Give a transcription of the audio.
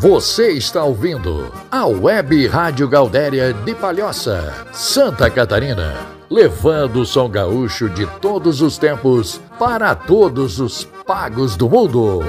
Você está ouvindo a Web Rádio Gaudéria de Palhoça, Santa Catarina, levando o som gaúcho de todos os tempos para todos os pagos do mundo.